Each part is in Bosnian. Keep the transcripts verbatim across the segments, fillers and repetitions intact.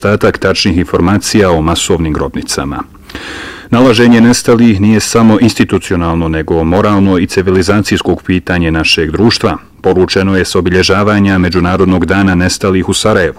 nedostatak tačnih informacija o masovnim grobnicama. Nalaženje nestalih nije samo institucionalno, nego moralno i civilizacijskog pitanje našeg društva, poručeno je s obilježavanja Međunarodnog dana nestalih u Sarajevu.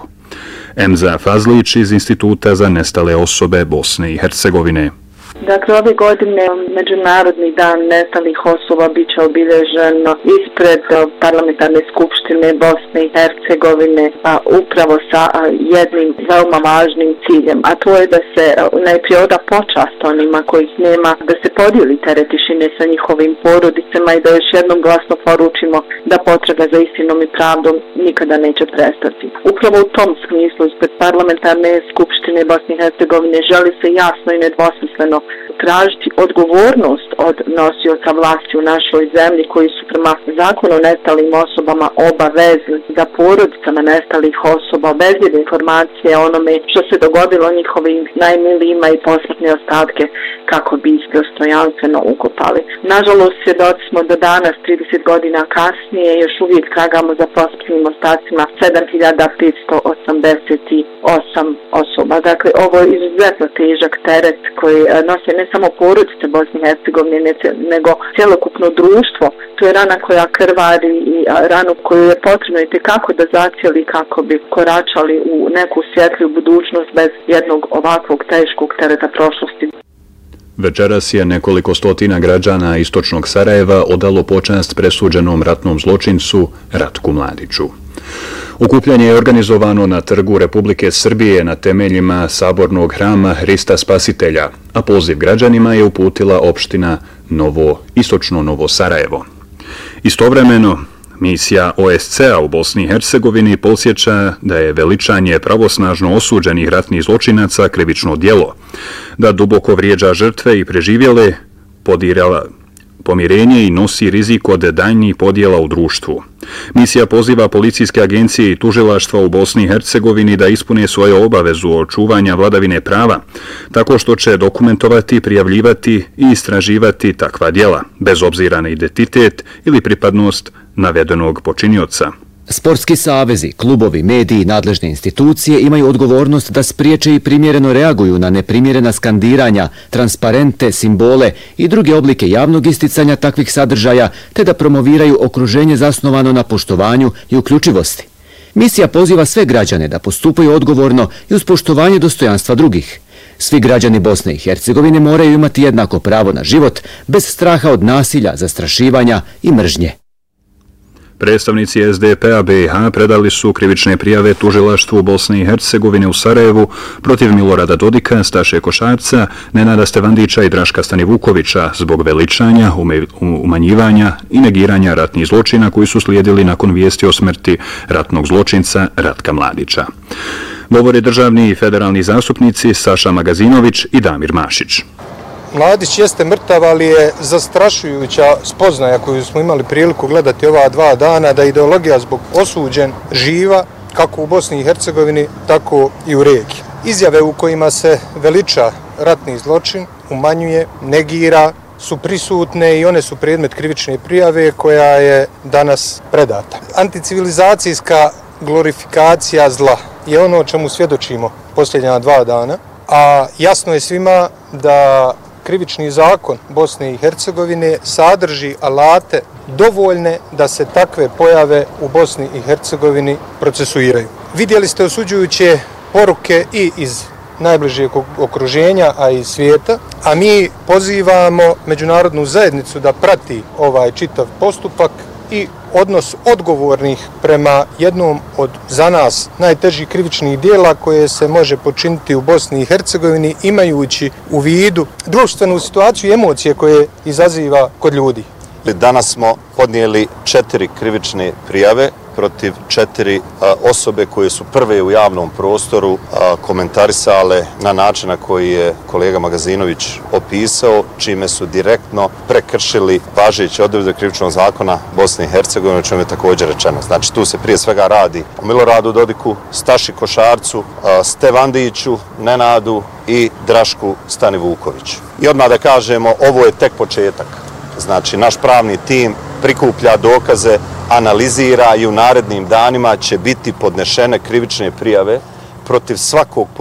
Emza Fazlić iz Instituta za nestale osobe Bosne i Hercegovine. Dakle, ove godine Međunarodni dan nestalih osoba bit će obilježen ispred Parlamentarne skupštine Bosne i Hercegovine, a upravo sa jednim veoma važnim ciljem, a to je da se najprije oda počast onima kojih nema, da se podijeli teret tišine sa njihovim porodicama i da još jednom glasno poručimo da potraga za istinom i pravdom nikada neće prestati. Upravo u tom smislu ispred Parlamentarne skupštine Bosne i Hercegovine želi se jasno i nedvosmisleno tražiti odgovornost od nosioca vlasti u našoj zemlji koji su prema zakonu o nestalim osobama obavezni da porodicama nestalih osoba obezbijede informacije o onome što se dogodilo njihovim najmilijima i posmrtne ostatke kako bi ih dostojanstveno ukopali. Nažalost, svjedoci smo do danas, trideset godina kasnije, još uvijek tragamo za posmrtnim ostacima sedam hiljada petsto osamdeset osam osoba. Dakle, ovo je izuzetno težak teret koji nose ne samo porodice Bosne i Hercegovine, nego cjelokupno društvo. To je rana koja krvari i ranu koju je potrebno i tekako da zacijeli kako bi koračali u neku svjetliju budućnost bez jednog ovakvog teškog tereta prošlosti. Večeras je nekoliko stotina građana istočnog Sarajeva odalo počast presuđenom ratnom zločincu Ratku Mladiću. Okupljanje je organizovano na Trgu Republike Srbije na temeljima Sabornog hrama Hrista Spasitelja, a poziv građanima je uputila opština Novo, istočno Novo Sarajevo. Istovremeno, misija O S C-a u Bosni i Hercegovini podsjeća da je veličanje pravosnažno osuđenih ratnih zločinaca krivično djelo, da duboko vrijeđa žrtve i preživjele, podirala pomirenje i nosi rizik od daljnjih podjela u društvu. Misija poziva policijske agencije i tužilaštva u Bosni i Hercegovini da ispune svoju obavezu očuvanja vladavine prava, tako što će dokumentovati, prijavljivati i istraživati takva djela, bez obzira na identitet ili pripadnost navedenog počinioca. Sportski savezi, klubovi, mediji i nadležne institucije imaju odgovornost da spriječe i primjereno reaguju na neprimjerena skandiranja, transparente, simbole i druge oblike javnog isticanja takvih sadržaja, te da promoviraju okruženje zasnovano na poštovanju i uključivosti. Misija poziva sve građane da postupaju odgovorno i uz poštovanje dostojanstva drugih. Svi građani Bosne i Hercegovine moraju imati jednako pravo na život, bez straha od nasilja, zastrašivanja i mržnje. Predstavnici S D P-a B i H predali su krivične prijave tužilaštvu Bosne i Hercegovine u Sarajevu protiv Milorada Dodika, Staše Košarca, Nenada Stevandića i Draška Stanivukovića zbog veličanja, umanjivanja i negiranja ratnih zločina koji su slijedili nakon vijesti o smrti ratnog zločinca Ratka Mladića. Govore državni i federalni zastupnici Saša Magazinović i Damir Mašić. Mladić jeste mrtav, ali je zastrašujuća spoznaja koju smo imali priliku gledati ova dva dana, da ideologija zbog osuđen živa kako u Bosni i Hercegovini, tako i u regiji. Izjave u kojima se veliča ratni zločin, umanjuje, negira, su prisutne i one su predmet krivične prijave koja je danas predata. Anticivilizacijska glorifikacija zla je ono o čemu svjedočimo posljednja dva dana, a jasno je svima da krivični zakon Bosne i Hercegovine sadrži alate dovoljne da se takve pojave u Bosni i Hercegovini procesuiraju. Vidjeli ste osuđujuće poruke i iz najbližeg okruženja, a i svijeta, a mi pozivamo međunarodnu zajednicu da prati ovaj čitav postupak i odnos odgovornih prema jednom od za nas najtežih krivičnih dijela koje se može počiniti u Bosni i Hercegovini, imajući u vidu društvenu situaciju i emocije koje izaziva kod ljudi. Danas smo podnijeli četiri krivične prijave protiv četiri a, osobe koje su prve u javnom prostoru a, komentarisale na način na koji je kolega Magazinović opisao, čime su direktno prekršili važeće odredbe krivičnog zakona Bosne i Hercegovine, o čemu je također rečeno. Znači, tu se prije svega radi o Miloradu Dodiku, Staši Košarcu, a, Stevandiću, Nenadu i Drašku Stanivukoviću. I odmah da kažemo, ovo je tek početak. Znači, naš pravni tim prikuplja dokaze, analizira i u narednim danima će biti podnešene krivične prijave protiv svakog